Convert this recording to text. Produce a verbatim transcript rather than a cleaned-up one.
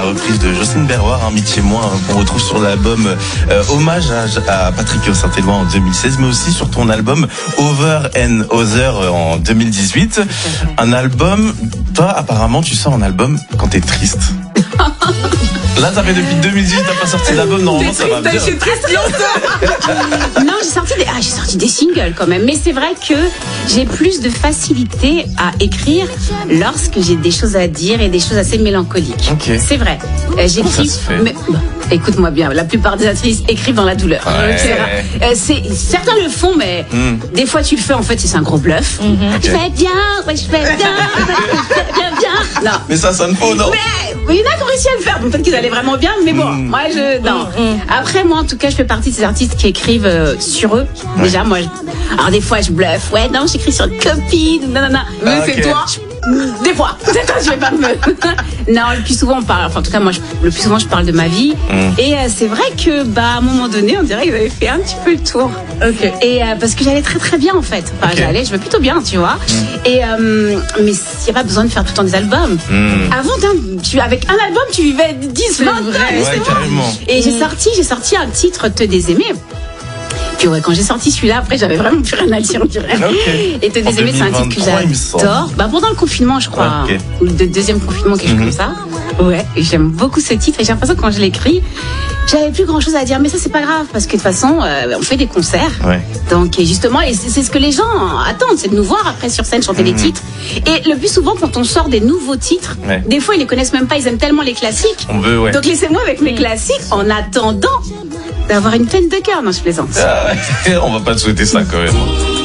reprise de Jocelyne Berroir, hein, Mitch et moi, hein, qu'on retrouve sur l'album euh, Hommage à, à Patrick Saint-Éloi en deux mille seize, mais aussi sur ton album Over and Other en deux mille dix-huit. Un album, toi apparemment tu sors un album quand t'es triste. Là, ça fait depuis deux mille dix-huit, t'as pas sorti d'album, normalement ça va bien. Je suis triste Non, j'ai sorti des, ah, j'ai sorti des singles quand même, mais c'est vrai que j'ai plus de facilité à écrire lorsque j'ai des choses à dire et des choses assez mélancoliques. Okay. C'est vrai. Euh, j'écris. Mais, bah, écoute-moi bien, la plupart des actrices écrivent dans la douleur. Ouais. C'est, euh, c'est, certains le font, mais mm. des fois tu le fais en fait, c'est un gros bluff. Mm-hmm. Okay. Je fais bien, ouais, je fais bien, je fais bien, bien. Non. Mais ça sonne faux, non? Mais il y en a qui ont réussi à le faire. Peut-être qu'ils allaient vraiment bien, mais bon, mm. moi je non. Mm. Après moi, en tout cas, je fais partie de ces artistes qui écrivent euh, sur eux. Ouais. Déjà, moi, je... alors des fois je bluffe. Ouais, non, j'écris sur une copine. Non, non, non. Mais ah, c'est okay. toi. Je... Des fois, c'est toi, je vais pas me. Non, le plus souvent on parle. Enfin, en tout cas, moi, je... le plus souvent je parle de ma vie. Mm. Et euh, c'est vrai que, bah, à un moment donné, on dirait qu'ils avaient fait un petit peu le tour. Ok. Et euh, parce que j'allais très très bien en fait. Enfin, okay. j'allais, je vais plutôt bien, tu vois. Mm. Et euh, mais il n'y a pas besoin de faire tout le temps des albums. Mm. Avant, tu avec un album, tu vivais dix, vingt ans. Ouais, carrément. Et mm. j'ai sorti, j'ai sorti un titre, Te désaimer. Puis ouais, quand j'ai sorti celui-là, après j'avais vraiment plus rien à dire, on dirait. Okay. Et Te désaimer, c'est un titre que j'adore. Bah pendant le confinement, je crois, okay. ou le deuxième confinement, quelque chose mm-hmm. comme ça. Ouais, j'aime beaucoup ce titre et j'ai l'impression que quand je l'écris, j'avais plus grand chose à dire, mais ça c'est pas grave parce que de toute façon, euh, on fait des concerts. Ouais. Donc et justement, et c'est, c'est ce que les gens attendent, c'est de nous voir après sur scène chanter mm-hmm. les titres. Et le plus souvent, quand on sort des nouveaux titres, ouais. des fois ils les connaissent même pas, ils aiment tellement les classiques. On veut, ouais. Donc laissez-moi avec mes classiques en attendant d'avoir une peine de cœur. Non, je plaisante. Ah ouais. On va pas te souhaiter ça quand même.